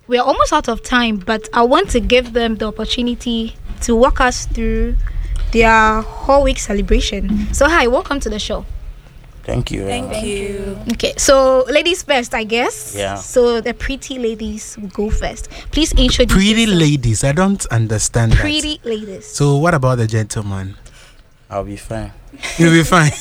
we're almost out of time, but I want to give them the opportunity to walk us through their whole week celebration. So hi, welcome to the show. Thank you. Thank you. Okay, so ladies first, I guess. Yeah. So the pretty ladies will go first. Please introduce Pretty yourself. ladies, I don't understand Pretty that. ladies. So what about the gentleman? I'll be fine. You'll be fine.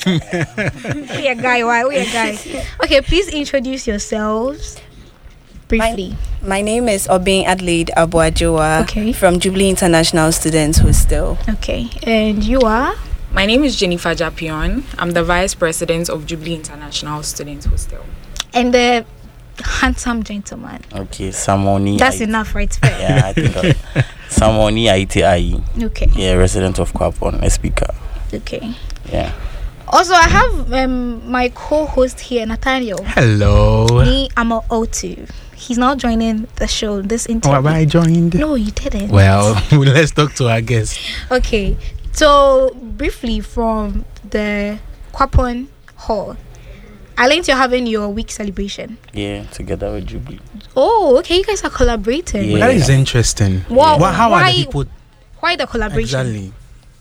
We a guy, why? We a guy. Okay, please introduce yourselves briefly. My name is Obin Adelaide Abuajoa Okay. from Jubilee International Students Hostel. Okay, and you are? My name is Jennifer Japion. I'm the Vice President of Jubilee International Students Hostel. And the handsome gentleman. Okay, Samoni. That's enough, right? Fair. Yeah, I think Samoni ITI. Okay, Yeah, resident of Kwapon, a speaker. okay. Yeah. Also, I have my co-host here, Nathaniel. Hello. Me, I'm a O2. He's not joining the show, this Oh, interview. have I joined? No, you didn't. Well, let's talk to our guest. Okay, so briefly from the Kwapon Hall, I learned you're having your week celebration. Yeah, together with Jubilee. Oh, okay, you guys are collaborating. Yeah. That is interesting. Wow, How are why- the people Why the collaboration? exactly?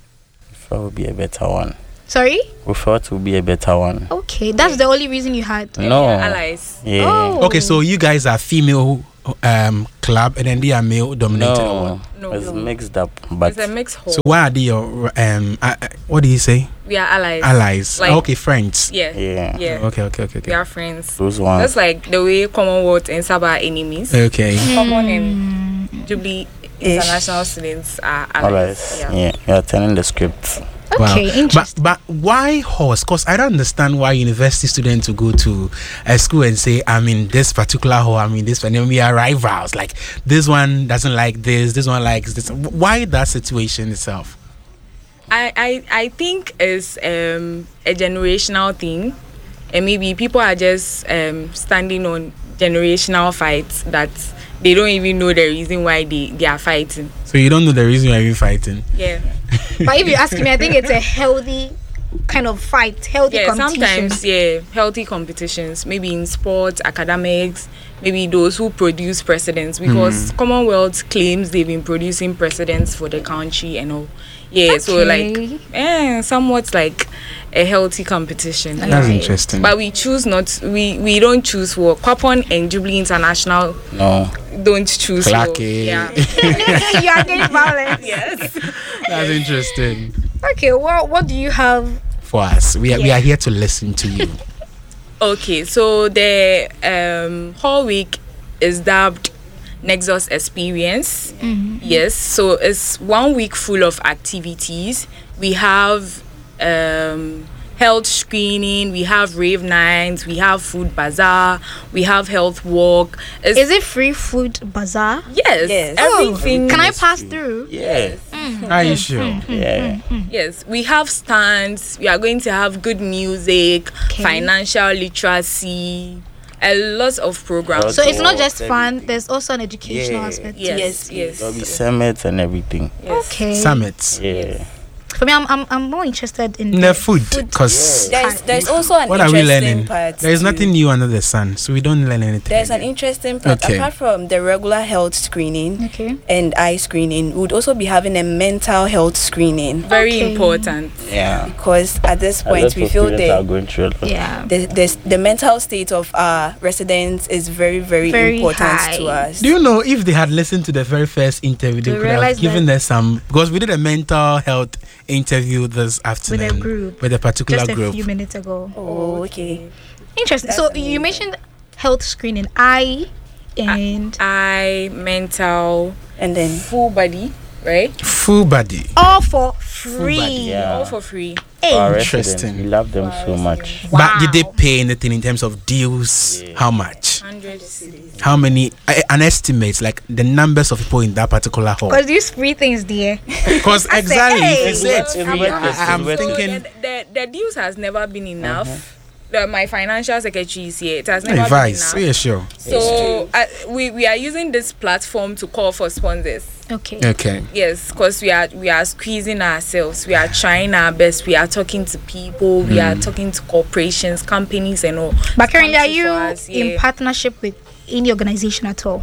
We thought it would be a better one. Sorry? We thought it would be a better one. Okay, that's the only reason you had. No. Allies. Yeah. Oh. Okay, so you guys are female club and then they are male dominated. or what? No, No. it's mixed up. But It's a mixed whole. So why are they your what do you say? We are allies. Allies. Like- Okay, friends. Yeah. yeah, Yeah. Okay. We are friends. those ones. That's like the way Commonwealth and Saba are enemies. Okay. Common and Jubilee International Students are allies. Alright. Yeah, you are turning the script. Okay, interesting. But why horse? Because I don't understand why university students will go to a school and say, I'm in this particular hall, I'm in this, and then we are rivals. Like, this one doesn't like this one likes this. Why that situation itself? I think it's a generational thing, and maybe people are just standing on generational fights that they don't even know the reason why they are fighting. So you don't know the reason why you're fighting? Yeah. But if you ask me, I think it's a healthy kind of fight, healthy Yeah, competition. sometimes, healthy competitions, maybe in sports, academics, maybe those who produce presidents, because Commonwealth claims they've been producing presidents for the country and all. Yeah, so Okay. like, somewhat like a healthy competition. That's Right. interesting. But we choose not, we don't choose war. Kwapon and Jubilee International No. don't choose war. Clacky. Yeah. You are getting violent. Yes. That's interesting. Okay, well, what do you have? For us, we are here to listen to you. Okay, so the whole week is dubbed Nexus Experience. Yes, so it's 1 week full of activities. We have health screening, we have rave nights, we have food bazaar, we have health walk. Is it free food bazaar? Yes, Yes. everything. Can I pass through? Yes. Are you sure? Yeah. Yes, we have stands. We are going to have good music, Okay. financial literacy, a lot of programs. So it's not Oh, just fun, everything. there's also an educational Yeah. aspect. Yes, yes. There'll be summits and everything. Yes. Okay. Summits. Yeah. For me, I'm more interested in The food, because There's also an what are we interesting learning? part. There is too. nothing new under the sun, so we don't learn anything. There's an interesting part. Okay. Apart from the regular health screening Okay. and eye screening, we would also be having a mental health screening, Very Okay. important. Yeah. because at this A point lot we of feel students are the going through a lot. Yeah. the mental state of our residents is very, very, Very important high. to us. Do you know if they had listened to the very first interview, they They could have realized given us some, because we did a mental health interview this afternoon group. with a particular Just a group. few minutes ago. Oh, okay. Interesting. That's So amazing. you mentioned health screening, eye and Eye, mental, And then full body, right? Full body. all for free. Yeah. All for free. Hey. Our Interesting. residents, we love them so much. But did they Wow. pay anything in terms of deals? Yeah. How much? 100 cities. How many? An estimate, like the numbers of people in that particular hall. Because these free things there. Because exactly, hey. it's it. It's worth it, I'm it's worth it. thinking. The deals has never been enough. My financial secretary is here. It has never Advice, been yeah, enough. sure. So we are using this platform to call for sponsors. Okay. Okay. Yes, because we are squeezing ourselves. We are trying our best. We are talking to people. We are talking to corporations, companies, and all. But currently, are Come you through for us, in yeah. partnership with any organization at all?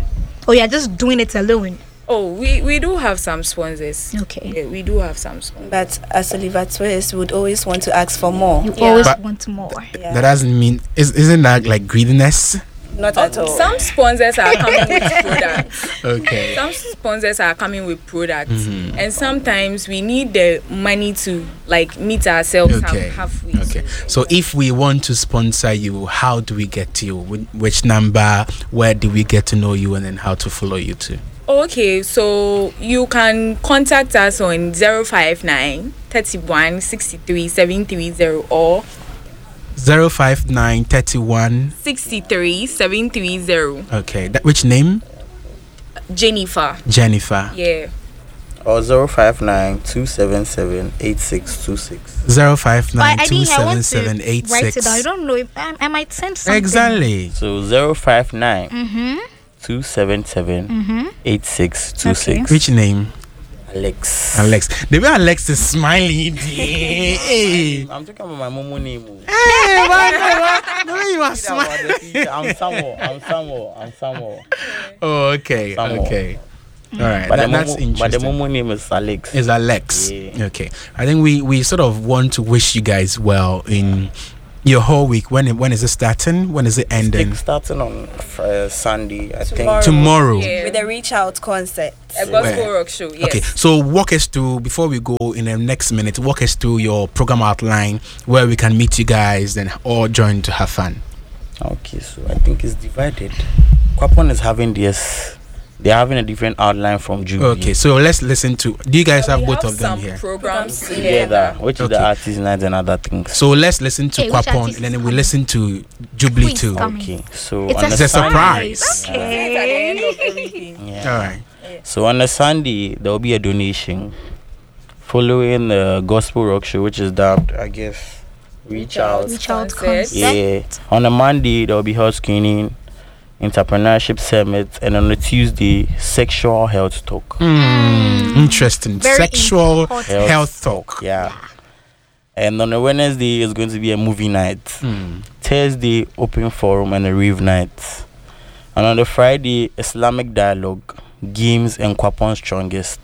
Or you're just doing it alone? Oh, we do have some sponsors. Okay. Yeah, we do have some sponsors. But as Oliver Twist, we would always want to ask for more. You Yeah. always But- want more. Yeah. That doesn't mean isn't that like greediness? Not at all. Some sponsors are coming with products. Okay. Some sponsors are coming with products, and sometimes we need the money to like meet ourselves Okay. halfway. Okay. So if we want to sponsor you, how do we get to you? Which number? Where do we get to know you, and then how to follow you too? Okay, so you can contact us on 059 31 63 730 or 059 31. 63 730. Okay. Which name? Jennifer. Jennifer. Yeah. Or 059 277 8626. 059 I didn't. I want to 277 write it down. I don't know if I might send something. Exactly. So 059 277 8626. Which name? Alex. Alex. The way Alex is smiling. Hey, I'm talking about my momo name. the way you are smiling. I'm Samuel. Oh, okay. Samuel. Okay. All right. But, That's the interesting. momo name is Alex. Is Alex. Yeah. Okay. I think we sort of want to wish you guys well in your whole week. When is it starting? When is it ending? It's starting on Sunday, I think. Tomorrow. Yeah. With a reach out concert. A gospel Where? rock show. Yes. Okay, so walk us through, before we go in the next minute, walk us through your program outline where we can meet you guys and all join to have fun. Okay, so I think it's divided. Kwapon is having this. They're having a different outline from Jubilee. Okay, so let's listen to. Do you guys So have we both have of them some here? programs Together, which is the Okay. artist night and other things. So let's listen to Hey, which Kwapon artist and then is we coming? listen to Jubilee Who is too. coming? Okay, so It's on a the It's a Sunday- surprise. At the end Okay. of everything. Yeah. All right. So on the Sunday there will be a donation following the gospel rock show, which is dubbed, I guess, Reach Out. Reach out Concert. concert. Yeah. On a Monday there will be health screening, entrepreneurship summit, and on a Tuesday sexual health talk. Interesting. Very Sexual important. health talk. Yeah. And on a Wednesday is going to be a movie night. Thursday open forum and a rave night. And on the Friday Islamic dialogue, games, and Kwapon's strongest.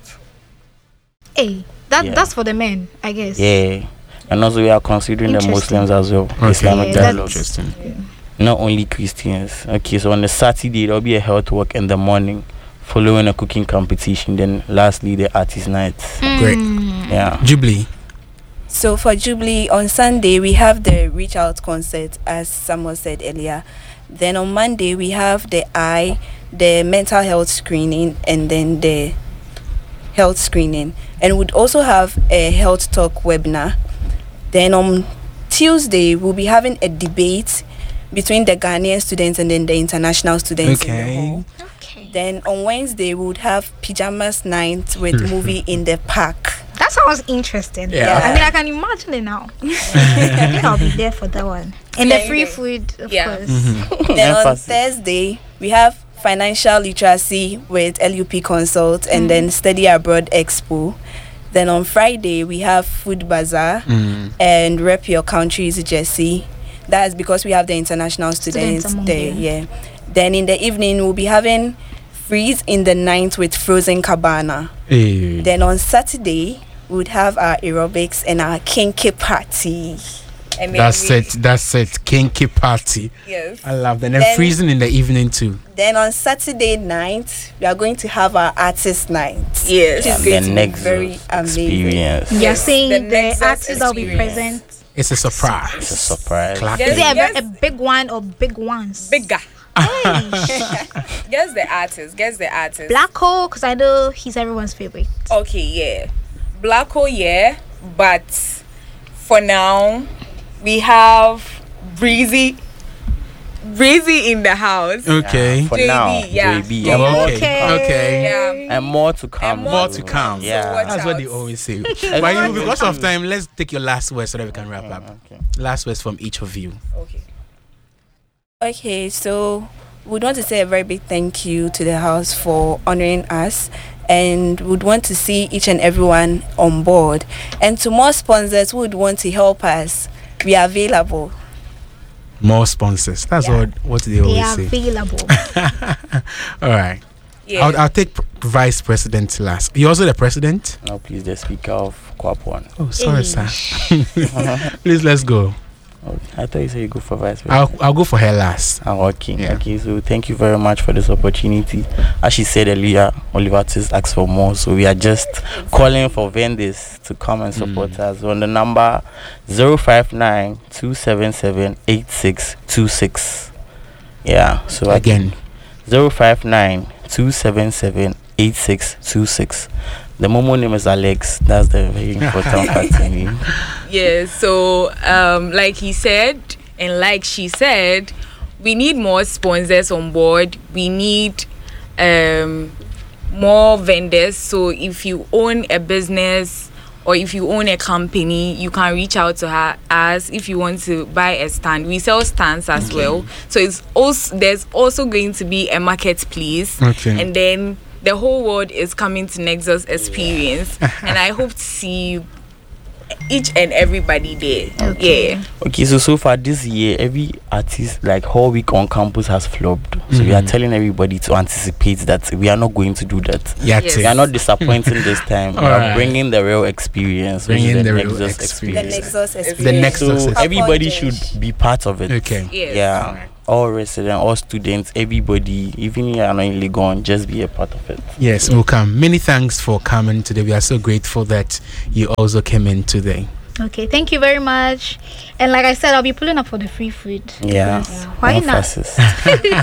Hey, Yeah. that's for the men, I guess. Yeah. And also we are considering the Interesting. Muslims as well. Okay. Islamic Yeah, dialogue. Interesting. Not only Christians. Okay, so on the Saturday there'll be a health walk in the morning, following a cooking competition. Then lastly the artist night. Great. Yeah. Jubilee. So for Jubilee, on Sunday, we have the reach out concert, as someone said earlier. Then on Monday, we have the mental health screening, and then the health screening. And we'd also have a health talk webinar. Then on Tuesday, we'll be having a debate between the Ghanaian students and then the international students in the Okay. hall. Okay. Then on Wednesday, we would have pajamas night with movie in the park. That sounds interesting. Yeah. I mean, I can imagine it now. I think I'll be there for that one. And the Yeah, free yeah. food, of Yeah. course. Then on Emphasis. Thursday, we have financial literacy with LUP Consult and then Study Abroad Expo. Then on Friday, we have Food Bazaar and Rep Your Country's Jersey. That's because we have the international Students students among there. them. Yeah. Then in the evening, we'll be having Freeze in the Night with Frozen Cabana. Hey. Then on Saturday, we would have our aerobics and our kinky party. And then That's we- it. That's it. Kinky party. Yes. I love that. And then Then- freezing in the evening too. Then on Saturday night, we are going to have our artist night. Yes. Which is And going the to be next very amazing. experience. You're Yes, saying the the Nexus artists that will be experience. present. It's a surprise. It's a surprise. Clap. Yes. Is it Yes. a big one or big ones? Bigger. Guess the artist. Guess the artist. Black Hole, because I know he's everyone's favorite. Okay, yeah. Black Hole, yeah. But for now, we have Breezy in the house. Okay. For JB, now, yeah. JB. Yeah. And more to Okay. come. Okay. Yeah. And more to come. And More to come. Yeah. watch That's what they out. always say. But you, because of time, let's take your last words so that we can wrap up. Okay. Last words from each of you. Okay. Okay, so we'd want to say a very big thank you to the house for honoring us, and would want to see each and everyone on board. And to more sponsors who would want to help us, we are available. More sponsors. That's Yeah. what they They always are say. available. All right. Yeah. I'll take vice president last. You're also the president? Now, please, the speaker of Kwapon. Oh, sorry, sir. Please, let's go. Oh, I thought you said you go for vice president. I'll go for her last. Okay. Yeah. Okay, so thank you very much for this opportunity. As she said earlier, Oliver Twist asked for more, so we are just calling for vendors to come and support us on the number 059-277-8626. Yeah, so Again. 059-277-8626. The Momo name is Alex. That's the very important part to me. Yeah, so like he said and like she said, we need more sponsors on board. We need more vendors. So if you own a business or if you own a company, you can reach out to us if you want to buy a stand. We sell stands as well. So there's also going to be a marketplace. Okay. And then the whole world is coming to Nexus Experience. And I hope to see you each and everybody there. Okay. Yeah. Okay, so far this year, every artist, like whole week on campus, has flopped. So we are telling everybody to anticipate that we are not going to do that. Yeah, Yes. We are not disappointing this time. We are Alright. bringing the real experience. which Bringing is the real Nexus The experience. Nexus experience. The Nexus So experience. everybody Upon should be part of it. Okay. Yes. Yeah. All residents, all students, everybody, even if you are not in Legon, just be a part of it. Yes, welcome. Many thanks for coming today. We are so grateful that you also came in today. Okay, thank you very much. And like I said, I'll be pulling up for the free food. Yeah. because Why not? Emphasis.